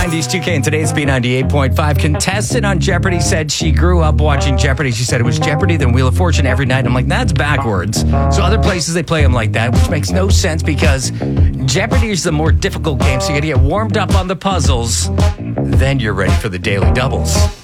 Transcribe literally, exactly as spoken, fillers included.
nineties two K and today's B ninety-eight point five. Contestant on Jeopardy said she grew up watching Jeopardy. She said it was Jeopardy, then Wheel of Fortune every night. I'm like, that's backwards. So other places they play them like that, which makes no sense because Jeopardy is the more difficult game. So you got to get warmed up on the puzzles. Then you're ready for the daily doubles.